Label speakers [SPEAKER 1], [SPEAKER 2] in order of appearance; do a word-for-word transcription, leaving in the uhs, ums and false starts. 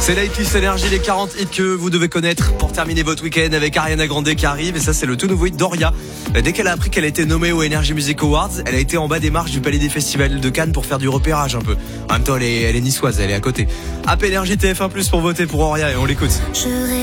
[SPEAKER 1] C'est la hitlist énergie, les quarante hits que vous devez connaître pour terminer votre week-end avec Ariana Grande qui arrive. Et ça, c'est le tout nouveau hit d'Oria. Dès qu'elle a appris qu'elle a été nommée aux Energy Music Awards, elle a été en bas des marches du Palais des Festivals de Cannes pour faire du repérage un peu. En même temps, elle est, elle est niçoise, elle est à côté. App Énergie T F un plus pour voter pour Oria et on l'écoute.